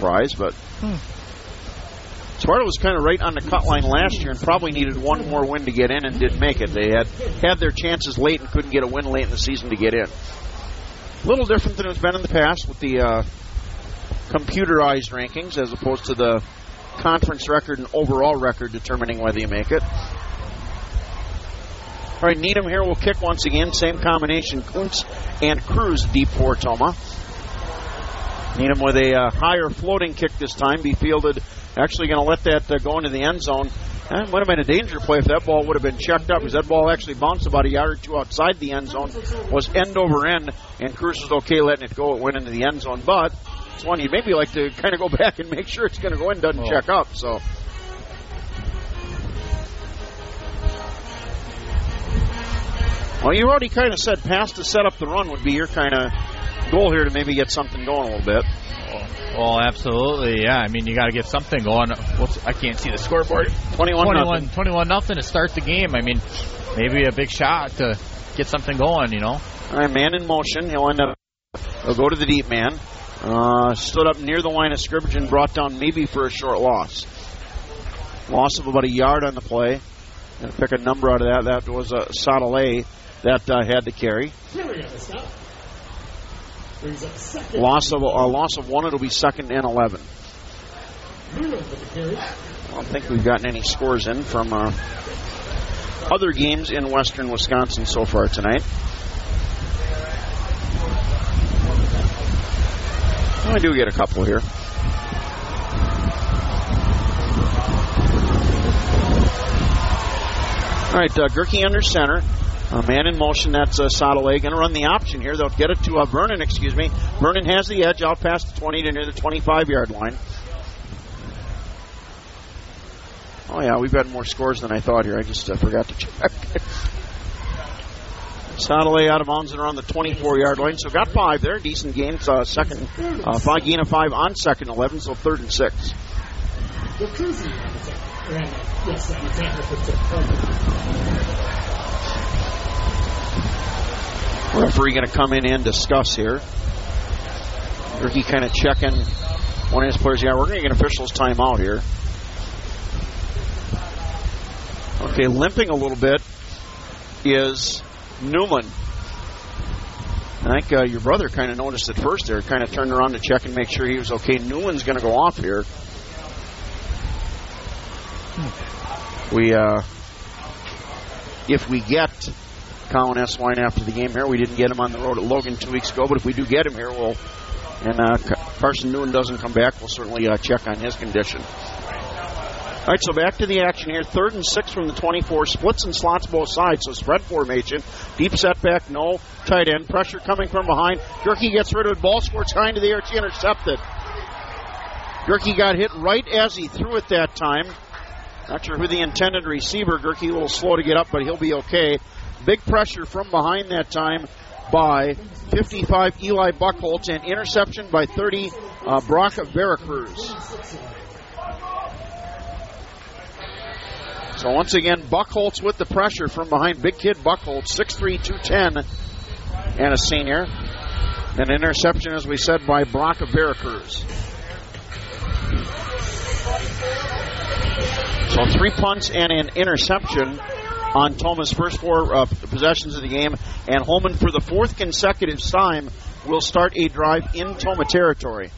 surprise, but Sparta was kind of right on the cut line last year and probably needed one more win to get in and didn't make it. They had their chances late and couldn't get a win late in the season to get in. A little different than it's been in the past with the computerized rankings as opposed to the conference record and overall record determining whether you make it. All right, Needham here will kick once again. Same combination, Kuntz and Cruz deep for Toma. Needham with a higher floating kick this time. Be fielded, actually going to let that go into the end zone. That would have been a danger play if that ball would have been checked up, because that ball actually bounced about a yard or two outside the end zone, was end over end, and Cruz was okay letting it go. It went into the end zone, but it's one you'd maybe like to kind of go back and make sure it's going to go in, doesn't check up. So. Well, you already kind of said pass to set up the run would be your kind of goal here to maybe get something going a little bit. Well, absolutely, yeah. I mean, you got to get something going. I can't see the scoreboard. 21-0 to start the game. I mean, maybe a big shot to get something going, you know. All right, man in motion. He'll go to the deep man. Stood up near the line of scrimmage and brought down maybe for a short loss. Loss of about a yard on the play. Going to pick a number out of that. That was Sadale that had the carry. Loss of one. It'll be 2nd and 11. I don't think we've gotten any scores in from other games in western Wisconsin so far tonight. I do get a couple here. All right, Gerke under center. Man in motion, that's Sadale. Going to run the option here. They'll get it to Vernon, Vernon has the edge out past the 20 to near the 25-yard line. Oh, yeah, we've got more scores than I thought here. I just forgot to check. Sadale out of bounds and around the 24-yard line. So got 5 there. Decent gain. Gain of 5 on 2nd 11, so 3rd and 6. Referee going to come in and discuss here. Gerke kind of checking one of his players. Yeah, we're going to get officials timeout here. Okay, limping a little bit is Newman. I think your brother kind of noticed it first there. Kind of turned around to check and make sure he was okay. Newman's going to go off here. If we get Colin Eswine after the game here, we didn't get him on the road at Logan 2 weeks ago, but if we do get him here, Carson Newman doesn't come back, we'll certainly check on his condition. All right, so back to the action here. 3rd and 6 from the 24. Splits and slots both sides, so spread formation. Deep setback, no. Tight end. Pressure coming from behind. Gerke gets rid of it. Ball squirts high into the air. It's intercepted. Gerke got hit right as he threw it that time. Not sure who the intended receiver. Gerke a little slow to get up, but he'll be okay. Big pressure from behind that time by 55 Eli Buckholtz, and interception by 30 Brock of Veracruz. So once again, Buckholtz with the pressure from behind. Big kid Buckholtz, 6'3", 210, and a senior. An interception, as we said, by Brock of Veracruz. So 3 punts and an interception on Toma's first 4 possessions of the game. And Holman, for the 4th consecutive time, will start a drive in Toma territory.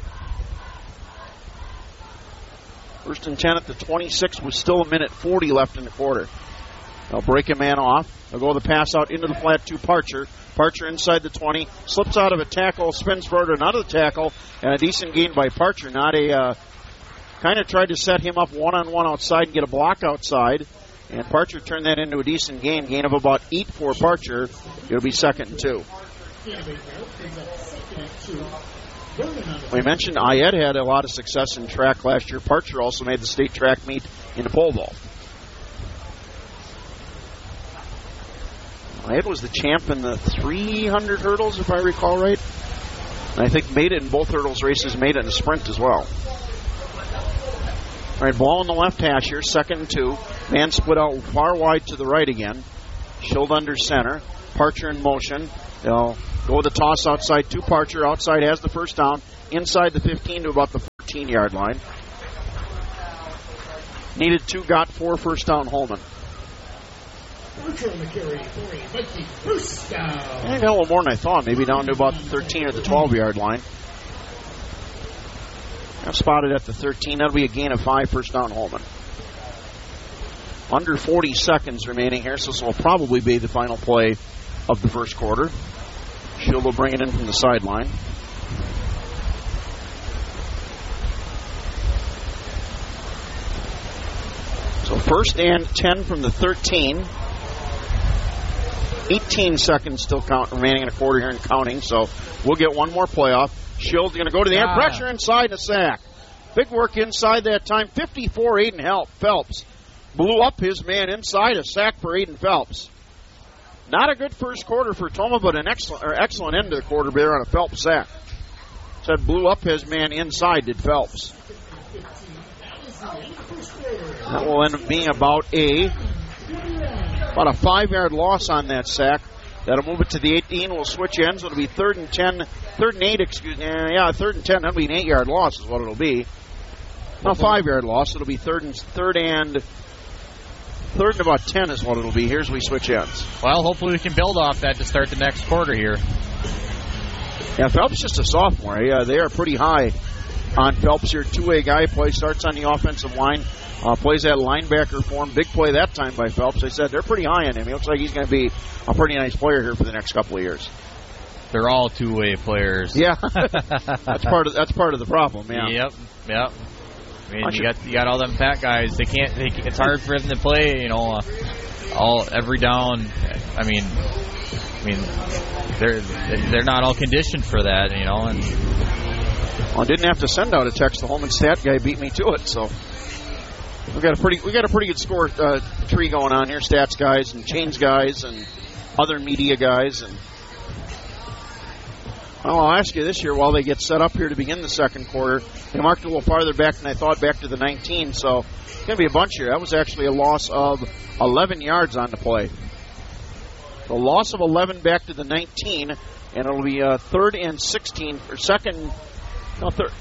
1st and 10 at the 26 with still 1:40 left in the quarter. They'll break a man off. They'll go the pass out into the flat to Parcher. Parcher inside the 20. Slips out of a tackle, spins forward and out of the tackle, and a decent gain by Parcher. Not a... kind of tried to set him up one-on-one outside and get a block outside. And Parcher turned that into a decent gain. Gain of about 8 for Parcher. It'll be 2nd and 2. We mentioned Ayed had a lot of success in track last year. Parcher also made the state track meet in the pole vault. Ayed was the champ in the 300 hurdles, if I recall right. And I think made it in both hurdles races, made it in the sprint as well. All right, ball on the left hash here, 2nd and 2. Man split out far wide to the right again. Schild under center. Parcher in motion. They'll go with the toss outside to Parcher. Outside has the first down. inside the 15 to about the 14-yard line. Needed 2, got 4, first down Holman. Archer on the carry for a Viking first down. I got a little more than I thought, maybe down to about the 13 or the 12-yard line. I'm spotted at the 13. That'll be a gain of 5, first down Holman. Under 40 seconds remaining here, so this will probably be the final play of the first quarter. Shield will bring it in from the sideline. So first and 10 from the 13. 18 seconds still remaining in a quarter here and counting, so we'll get one more playoff. Shield's going to go to the end. Pressure inside and a sack. Big work inside that time. 54, Aiden Phelps. Blew up his man inside, a sack for Aiden Phelps. Not a good first quarter for Tomah, but an excellent end to the quarter there on a Phelps sack. Said blew up his man inside, did Phelps. That will end up being about a 5-yard loss on that sack. That'll move it to the 18. We'll switch ends. It'll be 3rd and 10. 3rd and 8, excuse me. Yeah, 3rd and 10. That'll be an 8-yard loss is what it'll be. No, 5-yard loss. It'll be 3rd and about 10 is what it'll be. Here's we switch ends. Well, hopefully we can build off that to start the next quarter here. Yeah, Phelps is just a sophomore. Yeah, they are pretty high on Phelps here. Two-way guy, starts on the offensive line, plays that linebacker form. Big play that time by Phelps. They said they're pretty high on him. He looks like he's going to be a pretty nice player here for the next couple of years. They're all two-way players. Yeah, that's part of the problem. Yeah. Yep. I mean, you got all them fat guys. They can't. It's hard for them to play. All every down. I mean, they're not all conditioned for that. And I didn't have to send out a text. The Holman stat guy beat me to it. So we got a pretty good score tree going on here. Stats guys and chains guys and other media guys and. Well, I'll ask you this year while they get set up here to begin the second quarter. They marked a little farther back than I thought, back to the 19, so it's going to be a bunch here. That was actually a loss of 11 yards on the play. The loss of 11 back to the 19, and it'll be 3rd and 16, or third.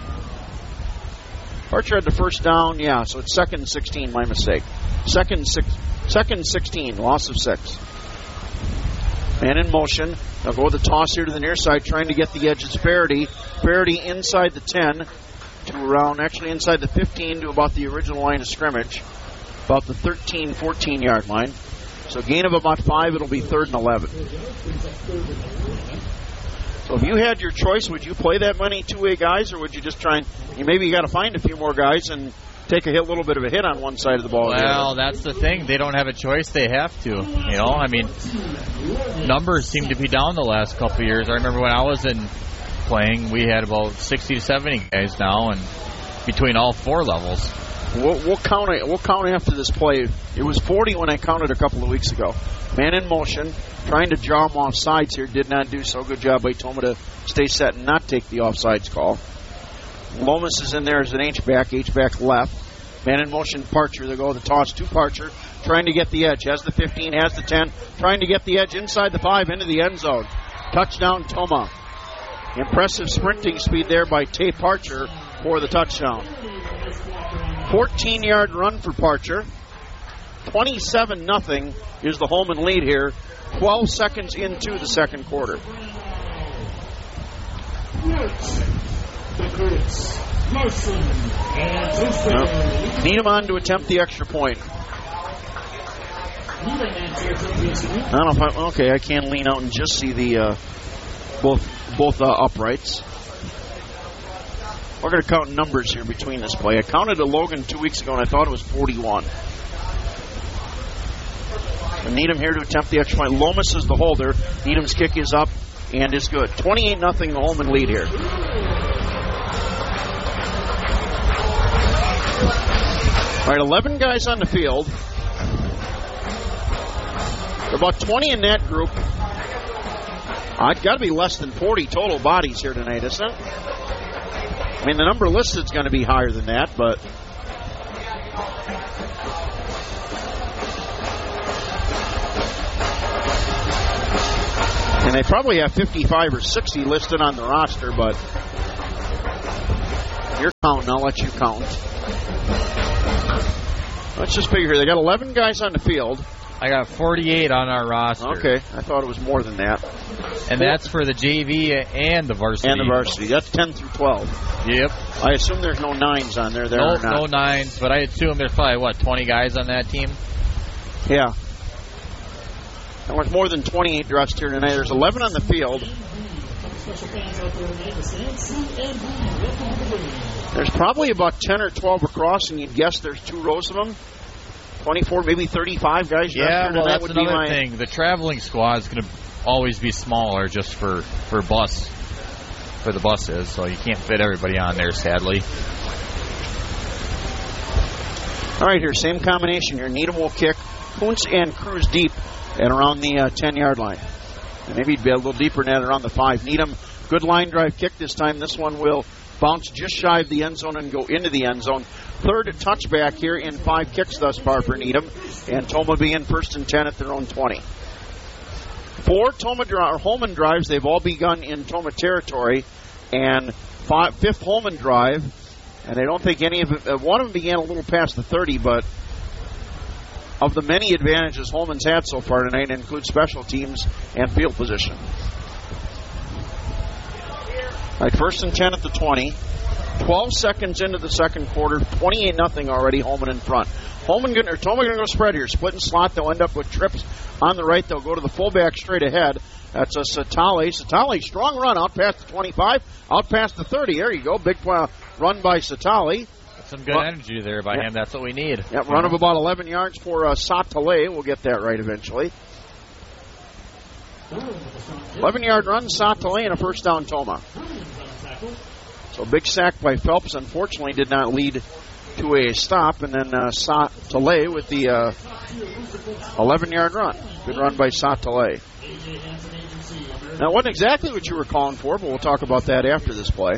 Archer had the first down, yeah, so it's 2nd and 16, my mistake. 2nd 16, loss of 6. Man in motion. They'll go with the toss here to the near side, trying to get the edge. It's Faraday. Faraday inside the 10 to around, actually inside the 15 to about the original line of scrimmage, about the 13, 14-yard line. So gain of about 5, it'll be 3rd and 11. So if you had your choice, would you play that many two-way guys, or would you just try and maybe you got to find a few more guys and take a little bit of a hit on one side of the ball? Well, that's the thing. They don't have a choice. They have to. I mean, numbers seem to be down the last couple of years. I remember when I was playing, we had about 60 to 70 guys now, and between all 4 levels. We'll count it. We'll count after this play. It was 40 when I counted a couple of weeks ago. Man in motion, trying to draw him off sides here. Did not do so. Good job by Tomah to stay set and not take the offsides call. Lomas is in there as an H-back left. Man in motion, Parcher. They go the toss to Parcher, trying to get the edge. Has the 15, has the 10, trying to get the edge inside the 5 into the end zone. Touchdown, Tomah. Impressive sprinting speed there by Tay Parcher for the touchdown. 14-yard run for Parcher. 27-0 is the Holman lead here. 12 seconds into the second quarter. Needham to attempt the extra point. I don't know if I can't lean out and just see the both uprights. We're going to count numbers here between this play. I counted a Logan 2 weeks ago and I thought it was 41. So Needham here to attempt the extra point. Lomas is the holder. Needham's kick is up and is good. 28-0 the Holman lead here. All right, 11 guys on the field. About 20 in that group. It's got to be less than 40 total bodies here tonight, isn't it? I mean, the number listed is going to be higher than that, but... And they probably have 55 or 60 listed on the roster, but You're counting. I'll let you count. Let's just figure here. They got 11 guys on the field. I got 48 on our roster. Okay, I thought it was more than that. And that's for the JV and the varsity. And the varsity. That's 10 through 12. Yep. I assume there's no 9s on there. Nope, no 9s, but I assume there's probably, 20 guys on that team? Yeah. And there's more than 28 dressed here tonight. There's 11 on the field. There's probably about 10 or 12 across, and you'd guess there's 2 rows of them. 24, maybe 35 guys. Yeah, well, that's another thing. The traveling squad is going to always be smaller just for the buses, so you can't fit everybody on there, sadly. All right, here, same combination here. Needham will kick. Kuntz and Cruz deep at around the 10-yard line. And maybe he'd be a little deeper than that around the 5. Needham, good line drive kick this time. This one will bounce just shy of the end zone and go into the end zone. Third touchback here in 5 kicks thus far for Needham. And Toma being 1st and 10 at their own 20. 4 Holman drives. They've all begun in Toma territory. And 5th Holman drive. And I don't think any of it, one of them began a little past the 30, but of the many advantages Holman's had so far tonight include special teams and field position. All right, 1st and 10 at the 20. 12 seconds into the second quarter, 28-0 already, Holman in front. Toma going to go spread here. Split and slot. They'll end up with trips on the right. They'll go to the fullback straight ahead. That's a Satale. Satale, strong run out past the 25, out past the 30. There you go. Big run by Satale. Some good energy there by him. That's what we need. Yep, run of about 11 yards for Satale. We'll get that right eventually. 11-yard run, Satale, and a first down, Toma. So big sack by Phelps. Unfortunately, did not lead to a stop. And then Satale with the 11-yard run. Good run by Satale. Now, it wasn't exactly what you were calling for, but we'll talk about that after this play.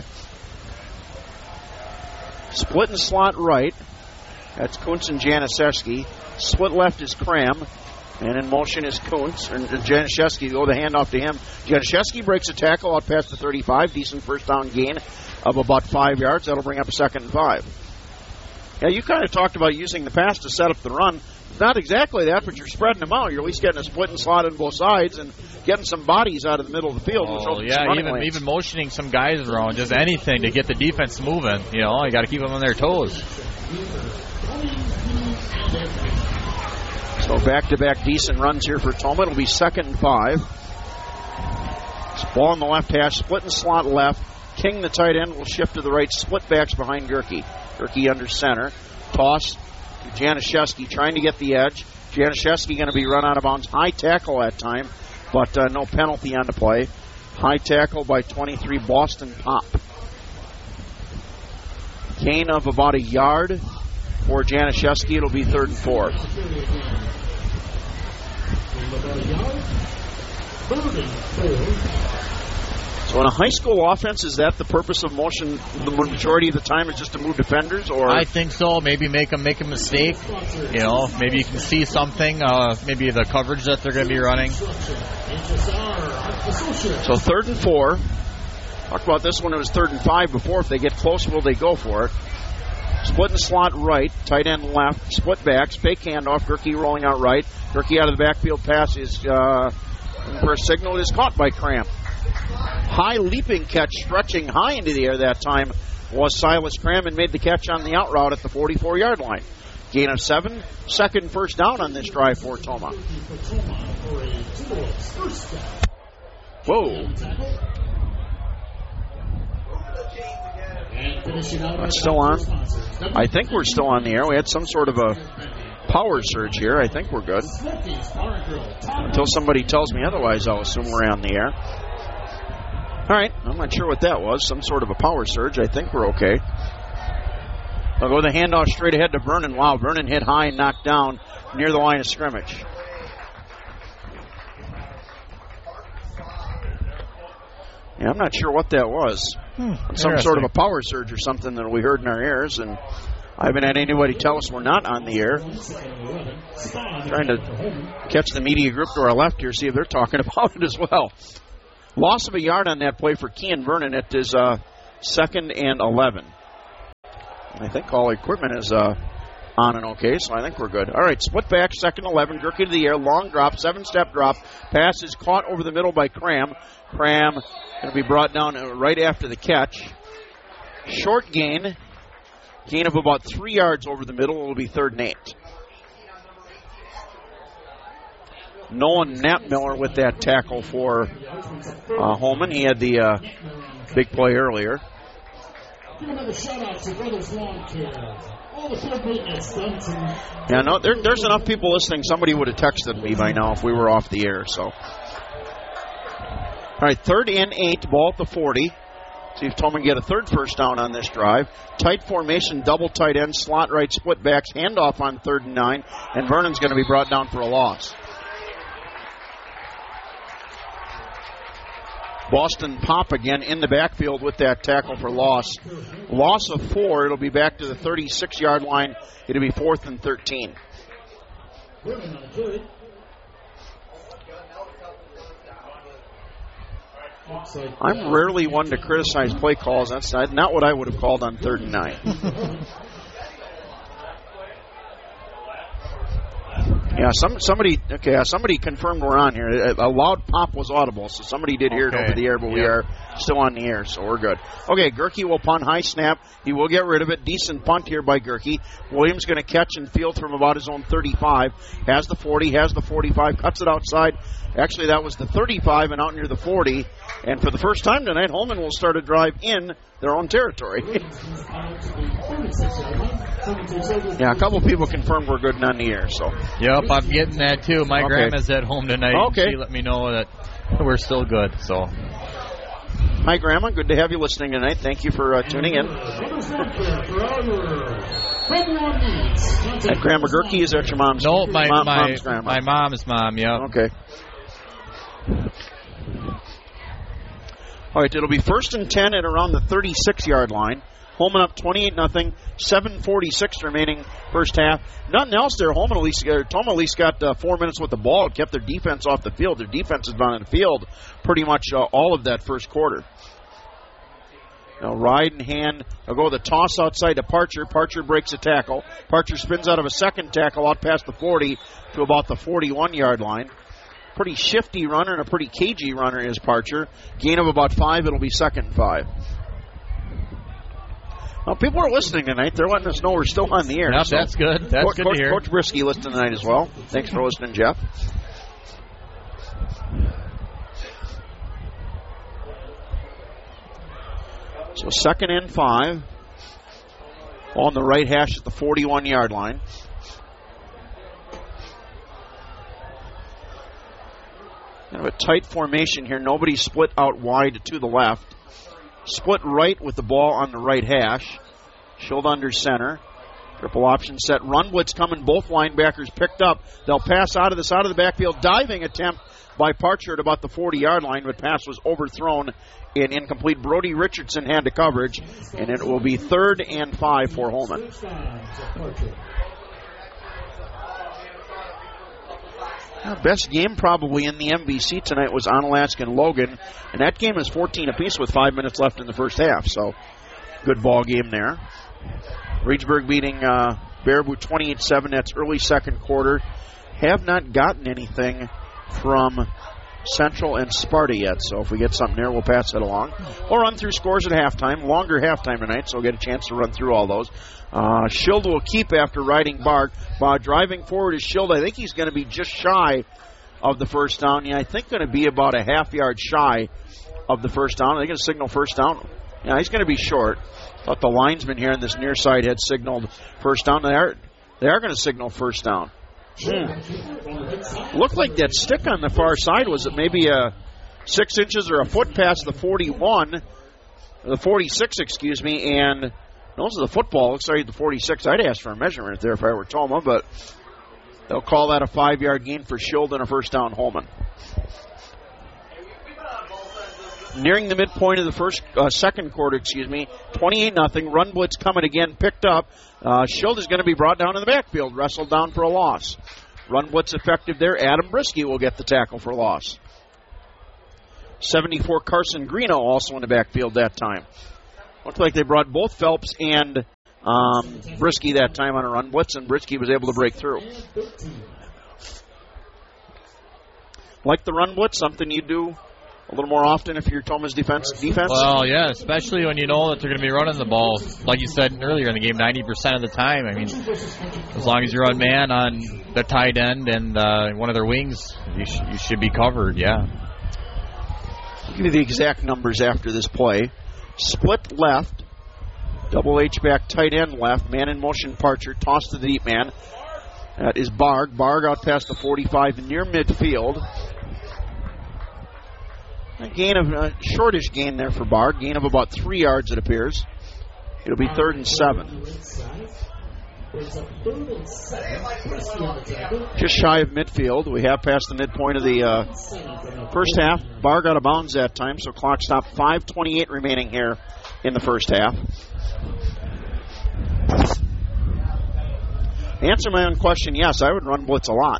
Split and slot right. That's Kuntz and Januszewski. Split left is Cram. And in motion is Kuntz. And Januszewski go the handoff to him. Januszewski breaks a tackle out past the 35. Decent first down gain of about 5 yards. That'll bring up a 2nd and 5. Yeah, you kind of talked about using the pass to set up the run. Not exactly that, but you're spreading them out. You're at least getting a split and slot on both sides and getting some bodies out of the middle of the field. Even motioning some guys around, just anything to get the defense moving. You know, you got to keep them on their toes. So back-to-back decent runs here for Toma. It'll be 2nd and 5. Ball in the left hash, split and slot left. King, the tight end, will shift to the right. Split backs behind Gerke. Gerke under center. Toss. Januszewski trying to get the edge. Januszewski going to be run out of bounds. High tackle that time, but no penalty on the play. High tackle by 23, Boston Pop. Gain of about a yard for Januszewski. It'll be 3rd and 4. So in a high school offense, is that the purpose of motion the majority of the time, is just to move defenders? Or I think so. Maybe make them make a mistake. You know, maybe you can see something, maybe the coverage that they're going to be running. So 3rd and 4. Talked about this when it was 3rd and 5 before. If they get close, will they go for it? Split and slot right, tight end left, split backs, fake handoff, Gerke rolling out right. Gerke out of the backfield pass is for a signal. It is caught by Cramp. High leaping catch, stretching high into the air that time was Silas Cram and made the catch on the out route at the 44-yard line. Gain of 7, 2nd first down on this drive for Toma. Whoa. That's still on. I think we're still on the air. We had some sort of a power surge here. I think we're good. Until somebody tells me otherwise, I'll assume we're on the air. All right, I'm not sure what that was. Some sort of a power surge. I think we're okay. I'll go the handoff straight ahead to Vernon. Wow, Vernon hit high and knocked down near the line of scrimmage. Yeah, I'm not sure what that was. Some sort of a power surge or something that we heard in our ears, and I haven't had anybody tell us we're not on the air. Trying to catch the media group to our left here, see if they're talking about it as well. Loss of a yard on that play for Kean Vernon. It is 2nd and 11. I think all equipment is on and okay, so I think we're good. All right, split back, second 11. Gerke to the air, long drop, 7-step drop. Pass is caught over the middle by Cram. Cram going to be brought down right after the catch. Short gain of about 3 yards over the middle. It will be 3rd and 8. Nolan Knappmiller with that tackle for Holman. He had the big play earlier. Yeah, no, there's enough people listening. Somebody would have texted me by now if we were off the air. So, all right, 3rd and 8, ball at the 40. See if Tolman get a 3rd first down on this drive. Tight formation, double tight end, slot right, split backs, handoff on 3rd and 9, and Vernon's going to be brought down for a loss. Boston Pop again in the backfield with that tackle for loss. Loss of 4. It'll be back to the 36-yard line. It'll be 4th and 13. I'm rarely one to criticize play calls. That's not what I would have called on 3rd and 9. Yeah, somebody confirmed we're on here. A loud pop was audible, so somebody did hear it over the air, but we are still on the air, so we're good. Okay, Gerke will punt, high snap. He will get rid of it. Decent punt here by Gerke. Williams going to catch and field from about his own 35. Has the 40, has the 45, cuts it outside. Actually, that was the 35 and out near the 40. And for the first time tonight, Holman will start a drive in their own territory. Yeah, a couple people confirmed we're good and on the air. So. Yep, I'm getting that too. My grandma's at home tonight. Okay. She let me know that we're still good. So. Hi, Grandma. Good to have you listening tonight. Thank you for tuning in. And Grandma Gerke, is that your mom's? No, mom's grandma. My mom's mom, yeah. Okay. All right, it'll be 1st and 10 at around the 36-yard line. Holman up 28-0, 7:46 remaining first half. Nothing else there. Tolman at least got 4 minutes with the ball. It kept their defense off the field. Their defense has been on the field pretty much all of that first quarter. Now ride in hand. They'll go with a toss outside to Parcher. Parcher breaks a tackle. Parcher spins out of a second tackle out past the 40 to about the 41-yard line. Pretty shifty runner and a pretty cagey runner is Parcher. Gain of about 5. It'll be 2nd and 5. Well, people are listening tonight. They're letting us know we're still on the air. Yep, so that's good. That's good to hear. Coach Brisky listening tonight as well. Thanks for listening, Jeff. So 2nd and 5 on the right hash at the 41-yard line. Kind of a tight formation here. Nobody split out wide to the left. Split right with the ball on the right hash. Schild under center. Triple option set. Run blitz coming. Both linebackers picked up. They'll pass out of the backfield. Diving attempt by Parcher at about the 40-yard line, but pass was overthrown and incomplete. Brody Richardson had the coverage, and it will be 3rd and 5 for Holman. Best game probably in the MVC tonight was Onalask and Logan, and that game is 14 apiece with 5 minutes left in the first half, so good ball game there. Reedsburg beating Baraboo 28-7. That's early second quarter. Have not gotten anything from Central and Sparta yet, so if we get something there, we'll pass it along. We'll run through scores at halftime. Longer halftime tonight, so we'll get a chance to run through all those. Schild will keep after riding Bark. Driving forward is Schild. I think he's going to be just shy of the first down. Yeah, I think going to be about a half-yard shy of the first down. Are they going to signal first down? Yeah, he's going to be short. Thought the linesman here on this near side had signaled first down. They are going to signal first down. Looked like that stick on the far side was it maybe 6 inches or a foot past the 41, the 46, excuse me, and those are the football. Looks like the 46. I'd ask for a measurement there if I were Toma, but they'll call that a 5-yard gain for Schild and a first down Holman. Nearing the midpoint of the second quarter, 28-0. Run blitz coming again, picked up. Schild is going to be brought down in the backfield, wrestled down for a loss. Run blitz effective there. Adam Brisky will get the tackle for loss. 74 Carson Greeno also in the backfield that time. Looks like they brought both Phelps and Brisky that time on a run blitz, and Brisky was able to break through. Like the run blitz, something you do a little more often if you're Toma's defense? Well, yeah, especially when you know that they're going to be running the ball, like you said earlier in the game, 90% of the time. I mean, as long as you run man on the tight end and one of their wings, you should be covered, yeah. I'll give you the exact numbers after this play. Split left, double H-back tight end left, man in motion Parcher, toss to the deep man. That is Barg. Barg out past the 45 near midfield. A shortish gain there for Barg. Gain of about 3 yards, it appears. It'll be 3rd and 7. Just shy of midfield. We have passed the midpoint of the first half. Barg out of bounds that time, so clock stop. 5:28 remaining here in the first half. Answer my own question, yes, I would run blitz a lot.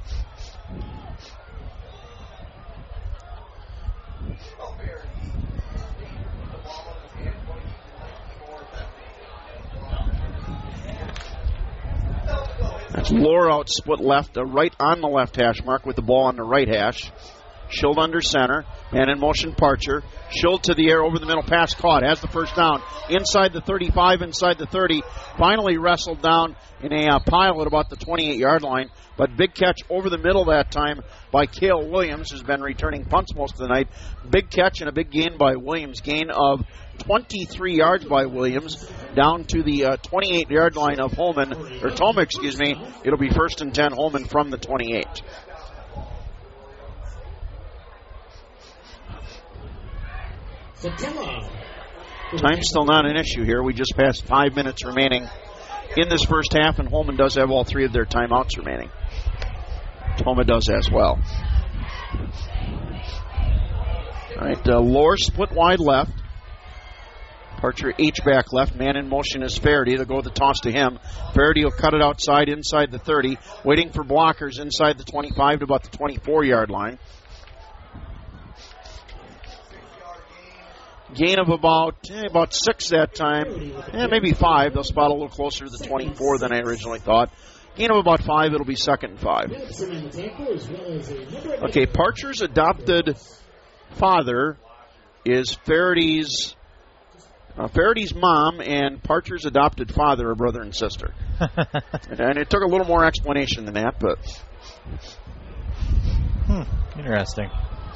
That's Lohr out split left, right on the left hash mark with the ball on the right hash. Schild under center. Man in motion, Parcher. Schild to the air, over the middle, pass caught. Has the first down. Inside the 35, inside the 30. Finally wrestled down in a pile at about the 28-yard line. But big catch over the middle that time by Cale Williams, who's been returning punts most of the night. Big catch and a big gain by Williams. Gain of 23 yards by Williams down to the 28-yard line of Toma, excuse me. It'll be 1st and 10, Holman from the 28. Time's still not an issue here. We just passed 5 minutes remaining in this first half, and Holman does have all 3 of their timeouts remaining. Toma does as well. All right, Lohr split wide left. Parcher H-back left. Man in motion is Faraday. They'll go with the toss to him. Faraday will cut it outside, inside the 30. Waiting for blockers inside the 25 to about the 24-yard line. Gain of about 6 that time. Maybe 5. They'll spot a little closer to the 24 than I originally thought. Gain of about 5. It'll be 2nd and 5. Okay, Parcher's adopted father is Faraday's mom, and Parcher's adopted father are brother and sister. And it took a little more explanation than that, but... Interesting.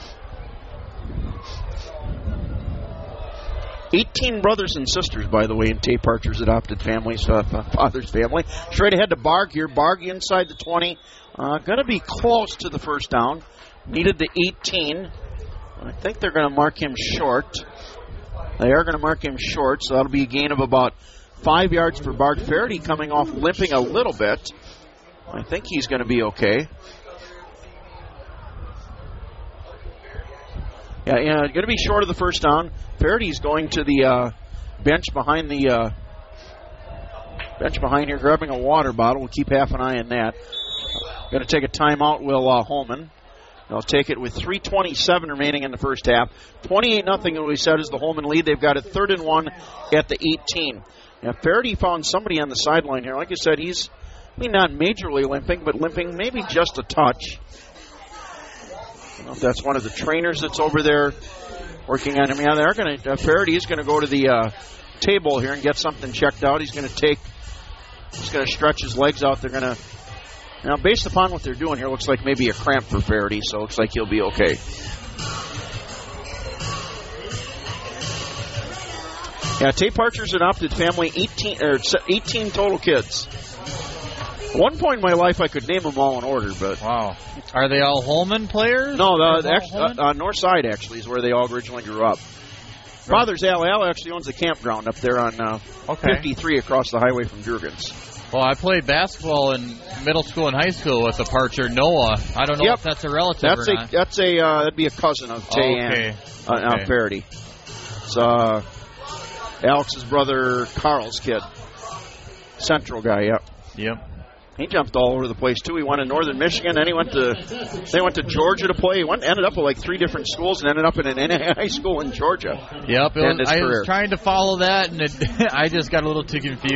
18 brothers and sisters, by the way, in Tay Parcher's adopted family's father's family. Straight ahead to Barg here. Barg inside the 20. Going to be close to the first down. Needed the 18. I think they're going to mark him short. They are going to mark him short, so that'll be a gain of about 5 yards for Barg. Faraday coming off limping a little bit. I think he's going to be okay. Yeah, going to be short of the first down. Faraday's going to the bench behind here, grabbing a water bottle. We'll keep half an eye on that. Going to take a timeout, Holman. They'll take it with 3:27 remaining in the first half. 28-0, we said, is the Holman lead. They've got it 3rd and 1 at the 18. Now, Faraday found somebody on the sideline here. Like I said, he's not majorly limping, but limping maybe just a touch. I don't know if that's one of the trainers that's over there working on him. Yeah, they're going to. Faraday is going to go to the table here and get something checked out. He's going to stretch his legs out. They're going to. Now, based upon what they're doing here, looks like maybe a cramp for Faraday, so it looks like he'll be okay. Yeah, Tay Parcher's adopted family, 18 total kids. At one point in my life, I could name them all in order, but... Wow. Are they all Holman players? No, North Side, actually, is where they all originally grew up. Father's Al. Al actually owns the campground up there on 53 across the highway from Jurgens. Well, I played basketball in middle school and high school with a Parcher, Noah. I don't know if that's a relative or not. That'd be a cousin of Tay and Faraday. It's Alex's brother Carl's kid. Central guy, Yep. He jumped all over the place too. He went to Northern Michigan, then they went to Georgia to play. He ended up with like 3 different schools and ended up in an high school in Georgia. Yep, I was trying to follow that, and I just got a little too confused.